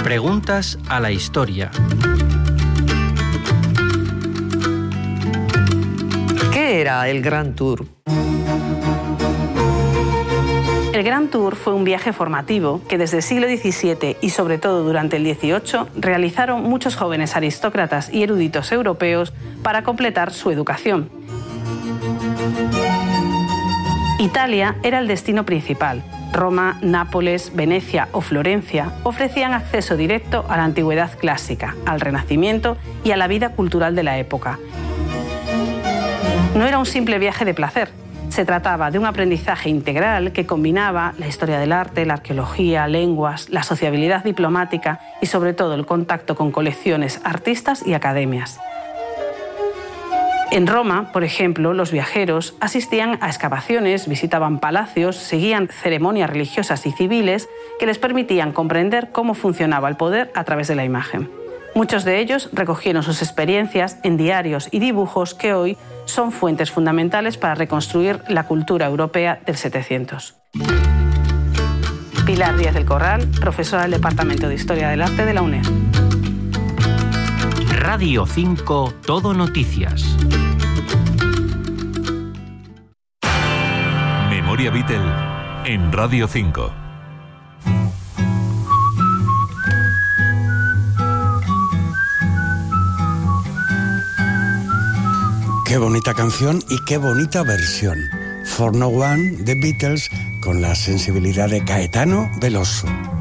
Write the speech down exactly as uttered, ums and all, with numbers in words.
Preguntas a la historia. ¿Qué era el Grand Tour? El Grand Tour fue un viaje formativo que desde el siglo diecisiete y sobre todo durante el dieciocho realizaron muchos jóvenes aristócratas y eruditos europeos para completar su educación. Italia era el destino principal. Roma, Nápoles, Venecia o Florencia ofrecían acceso directo a la antigüedad clásica, al Renacimiento y a la vida cultural de la época. No era un simple viaje de placer. Se trataba de un aprendizaje integral que combinaba la historia del arte, la arqueología, lenguas, la sociabilidad diplomática y sobre todo el contacto con colecciones, artistas y academias. En Roma, por ejemplo, los viajeros asistían a excavaciones, visitaban palacios, seguían ceremonias religiosas y civiles que les permitían comprender cómo funcionaba el poder a través de la imagen. Muchos de ellos recogieron sus experiencias en diarios y dibujos que hoy son fuentes fundamentales para reconstruir la cultura europea del setecientos. Pilar Díaz del Corral, profesora del Departamento de Historia del Arte de la UNED. Radio cinco, Todo Noticias. Memoria Beatle en Radio cinco. Qué bonita canción y qué bonita versión. For No One, The Beatles, con la sensibilidad de Caetano Veloso.